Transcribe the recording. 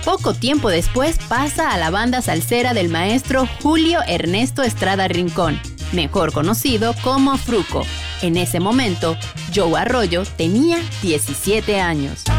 Poco tiempo después pasa a la banda salsera del maestro Julio Ernesto Estrada Rincón, mejor conocido como Fruco. En ese momento, Joe Arroyo tenía 17 años.